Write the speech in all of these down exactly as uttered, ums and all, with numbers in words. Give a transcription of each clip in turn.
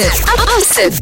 Asif.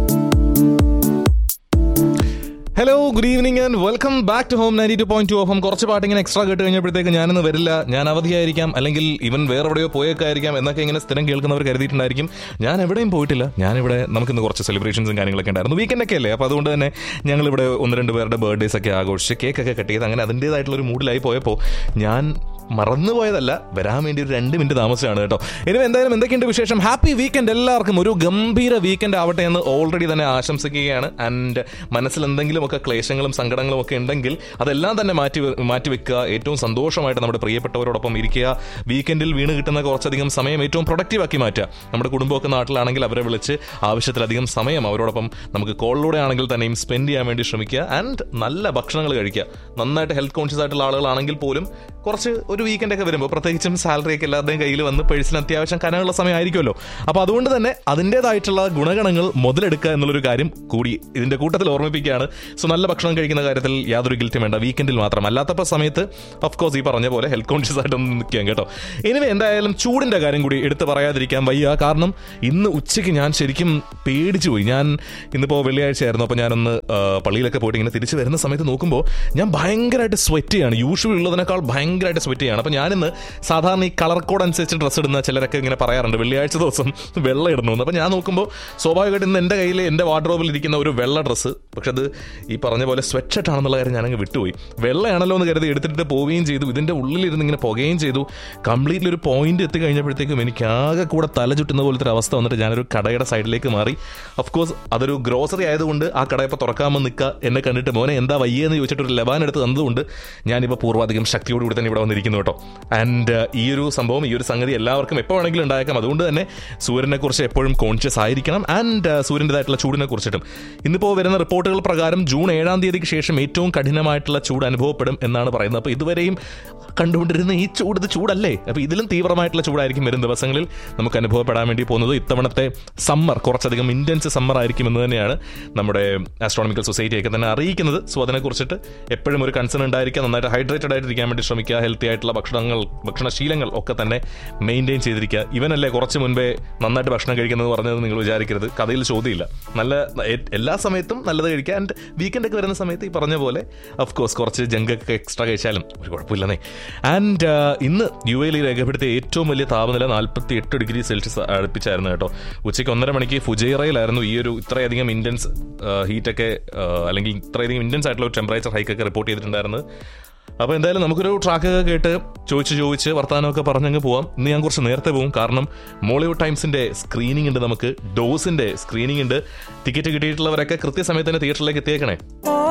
Hello, good evening and welcome back to home ninety two point two of. കുറച്ച് പാട്ട് ഇങ്ങനെ extra കേട്ട് കഴിഞ്ഞപ്പോഴത്തേക്ക് ഞാനൊന്ന് വരില്ല, ഞാൻ അവധിയായിരിക്കാം, അല്ലെങ്കിൽ ഇവൻ വേറെ എവിടെയോ പോയേക്കായിരിക്കാം എന്നൊക്കെ ഇങ്ങനെ സ്ഥിരം കേൾക്കുന്നവർ കരുതിയിട്ടുണ്ടായിരിക്കും. ഞാൻ എവിടെയും പോയിട്ടില്ല. ഞാനിവിടെ നമുക്കിന്ന് കുറച്ച് സെലിബ്രേഷൻസും കാര്യങ്ങളൊക്കെ ഉണ്ടായിരുന്നു. വീക്കെൻഡൊക്കെ അല്ലേ, അപ്പോൾ അതുകൊണ്ട് തന്നെ ഞങ്ങളിവിടെ ഒന്ന് രണ്ട് പേരുടെ ബർത്ത്ഡേസ് ഒക്കെ ആഘോഷിച്ച് കേക്കൊക്കെ കട്ട് ചെയ്ത് അങ്ങനെ അതിൻ്റേതായിട്ടുള്ളൊരു മൂഡിലായി പോയപ്പോൾ ഞാൻ മറന്നുപോയതല്ല, വരാൻ വേണ്ടി ഒരു രണ്ട് മിനിറ്റ് താമസിച്ചാണ് കേട്ടോ. ഇനി എന്തായാലും എന്തൊക്കെയുണ്ട് വിശേഷം? ഹാപ്പി വീക്കെൻഡ് എല്ലാവർക്കും. ഒരു ഗംഭീര വീക്കെൻഡ് ആവട്ടെ എന്ന് ഓൾറെഡി തന്നെ ആശംസിക്കുകയാണ്. ആൻഡ് മനസ്സിൽ എന്തെങ്കിലുമൊക്കെ ക്ലേശങ്ങളും സങ്കടങ്ങളും ഒക്കെ ഉണ്ടെങ്കിൽ അതെല്ലാം തന്നെ മാറ്റി മാറ്റി വെക്കുക. ഏറ്റവും സന്തോഷമായിട്ട് നമ്മുടെ പ്രിയപ്പെട്ടവരോടൊപ്പം ഇരിക്കുക. വീക്കെൻഡിൽ വീണ് കിട്ടുന്ന കുറച്ചധികം സമയം ഏറ്റവും പ്രൊഡക്റ്റീവ് ആക്കി മാറ്റുക. നമ്മുടെ കുടുംബമൊക്കെ നാട്ടിലാണെങ്കിൽ അവരെ വിളിച്ച് ആവശ്യത്തിലധികം സമയം അവരോടൊപ്പം നമുക്ക് കോളിലൂടെ ആണെങ്കിൽ തന്നെയും സ്പെൻഡ് ചെയ്യാൻ വേണ്ടി ശ്രമിക്കുക. ആൻഡ് നല്ല ഭക്ഷണങ്ങൾ കഴിക്കുക. നന്നായിട്ട് ഹെൽത്ത് കോൺഷ്യസ് ആയിട്ടുള്ള ആളുകളാണെങ്കിൽ പോലും കുറച്ച് ഒരു വീക്കെൻഡൊക്കെ വരുമ്പോൾ, പ്രത്യേകിച്ചും സാലറി ഒക്കെ എല്ലാവരുടെയും കയ്യിൽ വന്ന് പേഴ്സിന് അത്യാവശ്യം കനമുള്ള സമയമായിരിക്കുമല്ലോ. അപ്പോൾ അതുകൊണ്ട് തന്നെ അതിൻ്റേതായിട്ടുള്ള ഗുണഗണങ്ങൾ മുതലെടുക്കുക എന്നുള്ളൊരു കാര്യം കൂടി ഇതിൻ്റെ കൂട്ടത്തിൽ ഓർമ്മിപ്പിക്കുകയാണ്. സോ നല്ല ഭക്ഷണം കഴിക്കുന്ന കാര്യത്തിൽ യാതൊരു ഗിൽറ്റും വേണ്ട, വീക്കെൻഡിൽ മാത്രം. അല്ലാത്തപ്പോൾ സമയത്ത് ഓഫ്കോഴ്സ് ഈ പറഞ്ഞ പോലെ ഹെൽത്ത് കോൺഷ്യസ് ആയിട്ടൊന്നും നിൽക്കാം കേട്ടോ. ഇനി എന്തായാലും ചൂടിൻ്റെ കാര്യം കൂടി എടുത്ത് പറയാതിരിക്കാൻ വയ്യ. കാരണം ഇന്ന് ഉച്ചയ്ക്ക് ഞാൻ ശരിക്കും പേടിച്ചു പോയി. ഞാൻ ഇന്നിപ്പോൾ വെള്ളിയാഴ്ച ആയിരുന്നു, അപ്പോൾ ഞാനൊന്ന് പള്ളിയിലൊക്കെ പോയിട്ട് ഇങ്ങനെ തിരിച്ച് വരുന്ന സമയത്ത് നോക്കുമ്പോൾ ഞാൻ ഭയങ്കരമായിട്ട് സ്വെറ്റ് ചെയ്യാണ്. യൂഷ്വൽ ഉള്ളതിനേക്കാൾ ഭയങ്കരമായിട്ട് സ്വെറ്റ് ചെയ്യാണ്. അപ്പോൾ ഞാനിന്ന് സാധാരണ ഈ കളർ കോഡ് അനുസരിച്ച് ഡ്രസ്സ് ഇടുന്ന ചിലരൊക്കെ ഇങ്ങനെ പറയാറുണ്ട് വെള്ളിയാഴ്ച ദിവസം വെള്ളം ഇടണമെന്ന്. അപ്പോൾ ഞാൻ നോക്കുമ്പോൾ സ്വാഭാവികമായിട്ട് ഇന്ന് എൻ്റെ കയ്യിൽ എൻ്റെ വാർഡ്രോബിൽ ഇരിക്കുന്ന ഒരു വെള്ള ഡ്രസ്സ്, പക്ഷെ അത് ഈ പറഞ്ഞ പോലെ സ്വെറ്റ് ഷർട്ട് ആണെന്നുള്ള കാര്യം ഞാനങ്ങ് വിട്ടുപോയി. വെള്ളയാണല്ലോ എന്ന് കരുതി എടുത്തിട്ട് പോവുകയും ചെയ്തു. ഇതിൻ്റെ ഉള്ളിലിരുന്ന് ഇങ്ങനെ പുകയും ചെയ്തു. കംപ്ലീറ്റ്ലി ഒരു പോയിന്റ് എത്തി കഴിഞ്ഞപ്പോഴത്തേക്കും എനിക്ക് ആകെ കൂടെ തല ചുറ്റുന്ന പോലത്തെ ഒരു അവസ്ഥ വന്നിട്ട് ഞാനൊരു കടയുടെ സൈഡിലേക്ക് മാറി. ഓഫ്കോഴ്സ് അതൊരു ഗ്രോസറി ആയതുകൊണ്ട് ആ കടയപ്പോൾ തുറക്കാമെന്ന് നിൽക്കുക. എന്നെ കണ്ടിട്ട് മോനെ എന്താ വയ്യെന്ന് ചോദിച്ചിട്ട് ഒരു ലെവാൻ എടുത്ത് തന്നതുകൊണ്ട് ഞാനിപ്പോൾ പൂർവാധികം ശക്തിയോടുകൂടി തന്നെ ഇവിടെ വന്നിരിക്കുന്നു കേട്ടോ. ആൻഡ് ഈ ഒരു സംഭവം, ഈ ഒരു സംഗതി എല്ലാവർക്കും എപ്പോൾ വേണമെങ്കിലും ഉണ്ടായേക്കാം. അതുകൊണ്ട് തന്നെ സൂര്യനെ കുറിച്ച് എപ്പോഴും കോൺഷ്യസ് ആയിരിക്കണം. ആൻഡ് സൂര്യൻ്റെതായിട്ടുള്ള ചൂടിനെ കുറിച്ചിട്ടും ഇന്നിപ്പോൾ വരുന്ന റിപ്പോർട്ടുകൾ പ്രകാരം ജൂൺ ഏഴാം തീയതിക്ക് ശേഷം ഏറ്റവും കഠിനമായിട്ടുള്ള ചൂട് അനുഭവപ്പെടും എന്നാണ് പറയുന്നത്. അപ്പോൾ ഇതുവരെയും കണ്ടുകൊണ്ടിരുന്ന ഈ ചൂട് ഇത് ചൂടല്ലേ? അപ്പോൾ ഇതിലും തീവ്രമായിട്ടുള്ള ചൂടായിരിക്കും വരും ദിവസങ്ങളിൽ നമുക്ക് അനുഭവപ്പെടാൻ വേണ്ടി പോകുന്നത്. ഇത്തവണത്തെ സമ്മർ കുറച്ചധികം ഇൻറ്റൻസ് സമ്മർ ആയിരിക്കും എന്ന് തന്നെയാണ് നമ്മുടെ ആസ്ട്രോണമിക്കൽ സൊസൈറ്റിയൊക്കെ തന്നെ അറിയിക്കുന്നത്. സോ അതിനെക്കുറിച്ചിട്ട് എപ്പോഴും ഒരു കൺസേൺ ഉണ്ടായിരിക്കുക. നന്നായിട്ട് ഹൈഡ്രേറ്റഡ് ആയിട്ടിരിക്കാൻ വേണ്ടി ശ്രമിക്കുക. ഹെൽത്തി ആയിട്ടുള്ള ഭക്ഷണങ്ങൾ ഭക്ഷണശീലങ്ങൾ ഒക്കെ തന്നെ മെയിൻറ്റെയിൻ ചെയ്തിരിക്കുക. ഇവനല്ലേ കുറച്ച് മുൻപേ നന്നായിട്ട് ഭക്ഷണം കഴിക്കുന്നത് പറഞ്ഞത് നിങ്ങൾ വിചാരിക്കരുത്. കഥയിൽ ചോദ്യമില്ല. നല്ല എല്ലാ സമയത്തും നല്ലത് കഴിക്കുക. ആൻഡ് വീക്കെൻഡൊക്കെ വരുന്ന സമയത്ത് ഈ പറഞ്ഞ പോലെ ഓഫ്കോഴ്സ് കുറച്ച് ജങ്കൊക്കെ എക്സ്ട്രാ കഴിച്ചാലും ഒരു കുഴപ്പമില്ലെന്നേ. ആൻഡ് ഇന്ന് യു എയിൽ രേഖപ്പെടുത്തിയ ഏറ്റവും വലിയ താപനില നാൽപ്പത്തി എട്ട് ഡിഗ്രി സെൽഷ്യസ് അടുപ്പിച്ചായിരുന്നു കേട്ടോ. ഉച്ചയ്ക്ക് ഒന്നര മണിക്ക് ഫുജൈറയിലായിരുന്നു ഈ ഒരു ഇത്രയധികം ഇൻറ്റൻസ് ഹീറ്റൊക്കെ അല്ലെങ്കിൽ ഇത്രയധികം ഇൻറ്റൻസ് ആയിട്ടുള്ള ഒരു ടെമ്പറേച്ചർ ഹൈക്കൊക്കെ റിപ്പോർട്ട് ചെയ്തിട്ടുണ്ടായിരുന്നത്. അപ്പോൾ എന്തായാലും നമുക്കൊരു ട്രാക്കൊക്കെ കേട്ട് ചോദിച്ച് ചോദിച്ച് വർത്താനമൊക്കെ പറഞ്ഞങ്ങ് പോവാം. ഇന്ന് ഞാൻ കുറച്ച് നേരത്തെ പോകും, കാരണം മോളിവുഡ് ടൈംസിൻ്റെ സ്ക്രീനിങ് ഉണ്ട്, നമുക്ക് ഡോസിൻ്റെ സ്ക്രീനിങ് ഉണ്ട്. ടിക്കറ്റ് കിട്ടിയിട്ടുള്ളവരൊക്കെ കൃത്യസമയത്ത് തന്നെ തിയേറ്ററിലേക്ക് എത്തിയേക്കണേ.